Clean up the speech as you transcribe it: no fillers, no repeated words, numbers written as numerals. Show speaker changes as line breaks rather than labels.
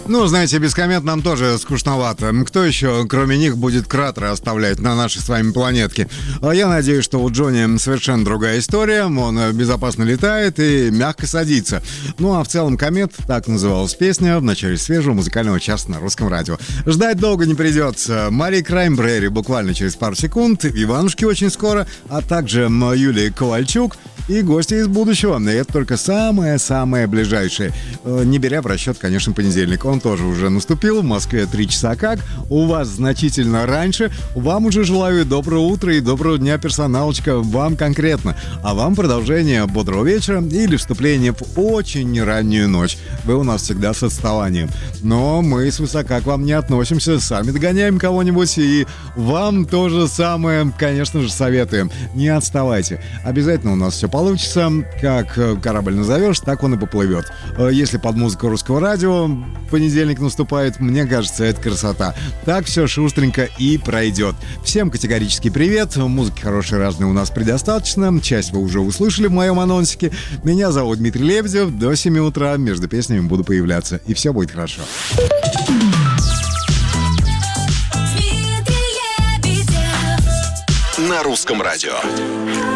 Ну, знаете, без комет нам тоже скучновато. Кто еще, кроме них, будет кратеры оставлять на нашей с вами планетке? Я надеюсь, что у Джонни совершенно другая история. Он безопасно летает и мягко садится. Ну, а в целом комет, так называлась песня в начале свежего музыкального часа на русском радио. Ждать долго не придется. Мари Краймбрери буквально через пару секунд, Иванушки очень скоро, а также Юлия Ковальчук и гости из будущего. И это только самое-самое ближайшее. Не беря в расчет, конечно, понедельник. Он тоже уже наступил. В Москве 3 часа как. У вас значительно раньше. Вам уже желаю доброго утра и доброго дня, персоналочка. Вам конкретно. А вам продолжение бодрого вечера или вступление в очень раннюю ночь. Вы у нас всегда с отставанием. Но мы свысока к вам не относимся. Сами догоняем кого-нибудь. И вам то же самое, конечно же, советуем. Не отставайте. Обязательно у нас все получится. Как корабль назовешь, так он и поплывет. Если под музыку русского радио понедельник наступает, мне кажется, это красота. Так все шустренько и пройдет. Всем категорический привет. Музыки хорошей разной у нас предостаточно. Часть вы уже услышали в моем анонсике. Меня зовут Дмитрий Лебедев. До 7 утра между песнями буду появляться. И все будет хорошо.
На русском радио.